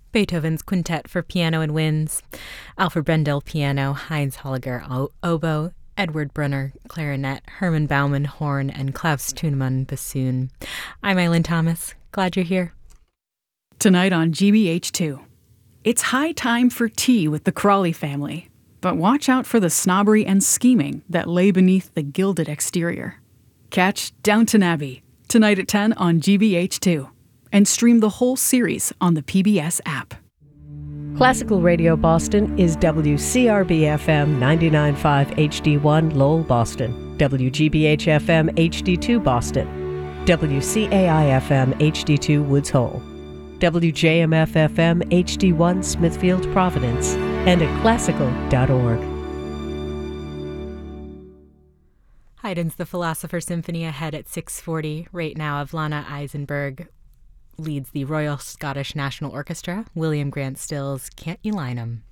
Beethoven's Quintet for Piano and Winds, Alfred Brendel piano, Heinz Holliger oboe, Edward Brunner clarinet, Herman Baumann horn, and Klaus Thunemann bassoon. I'm Eileen Thomas. Glad you're here. Tonight on GBH2. It's high time for tea with the Crawley family, but watch out for the snobbery and scheming that lay beneath the gilded exterior. Catch Downton Abbey tonight at 10 on GBH2 and stream the whole series on the PBS app. Classical Radio Boston is WCRB-FM 99.5 HD1 Lowell, Boston, WGBH-FM HD2 Boston, WCAI-FM HD2 Woods Hole, WJMF-FM HD1 Smithfield, Providence, and at classical.org. Haydn's The Philosopher's Symphony ahead at 6:40. Right now, Avlana Eisenberg leads the Royal Scottish National Orchestra. William Grant Stills, Can't You Line 'Em?